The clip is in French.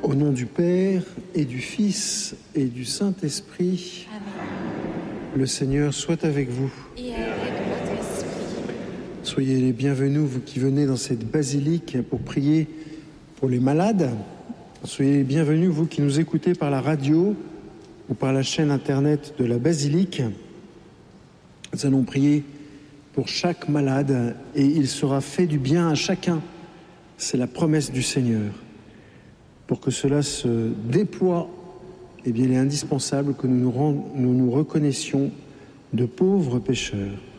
Au nom du Père et du Fils et du Saint-Esprit, Amen. le Seigneur soit avec vous. Et avec votre esprit. Soyez les bienvenus, vous qui venez dans cette basilique pour prier pour les malades. Soyez les bienvenus, vous qui nous écoutez par la radio ou par la chaîne internet de la basilique. Nous allons prier pour chaque malade et il sera fait du bien à chacun. C'est la promesse du Seigneur. Pour que cela se déploie, eh bien, il est indispensable que nous nous reconnaissions de pauvres pécheurs.